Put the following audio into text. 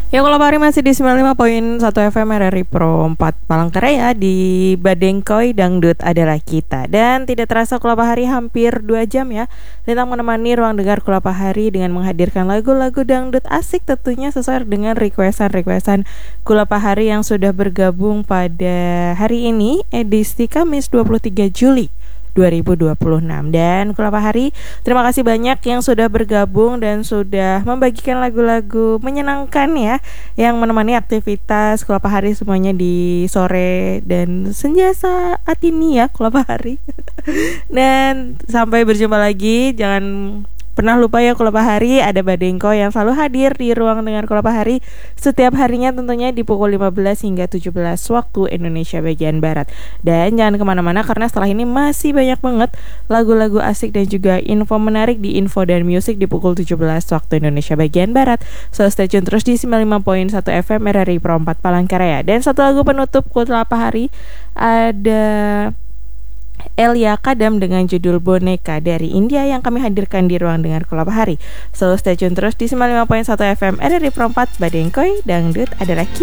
Ya kalau hari masih di 95,1 FM RRI Pro 4 Palangkaraya di Badengkoy Dangdut adalah kita. Dan tidak terasa Kulapa Hari hampir 2 jam ya Lintang menemani ruang dengar Kulapa Hari dengan menghadirkan lagu-lagu dangdut asik tentunya sesuai dengan requestan Kulapa Hari yang sudah bergabung pada hari ini edisi Kamis 23 Juli 2026. Dan Kulapa Hari, terima kasih banyak yang sudah bergabung dan sudah membagikan lagu-lagu menyenangkan ya, yang menemani aktivitas Kulapa Hari semuanya di sore dan senja saat ini ya Kulapa Hari. Dan sampai berjumpa lagi, jangan pernah lupa ya Kulapa Hari ada Badengko yang selalu hadir di ruang dengar Kulapa Hari setiap harinya tentunya di pukul 15 hingga 17 waktu Indonesia bagian Barat. Dan jangan kemana-mana karena setelah ini masih banyak banget lagu-lagu asik dan juga info menarik di Info dan Music di pukul 17 waktu Indonesia bagian Barat. So stay tune terus di 95.1 FM RRI Pro 4 Palangkaraya. Dan satu lagu penutup Kulapa Hari ada Elia Kadam dengan judul Boneka dari India yang kami hadirkan di ruang dengar Kulapa Hari. So stay tune terus di 95.1 FM RRI Pro 4 Badengkoy Dangdut adalah